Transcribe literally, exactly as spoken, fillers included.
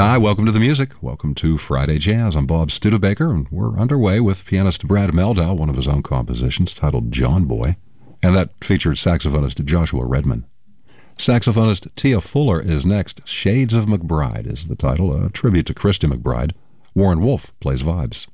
Hi, welcome to the music. Welcome to Friday Jazz. I'm Bob Studebaker, and we're underway with pianist Brad Mehldau, one of his own compositions titled John Boy, and that featured saxophonist Joshua Redman. Saxophonist Tia Fuller is next. Shades of McBride is the title, a tribute to Christy McBride. Warren Wolf plays vibes.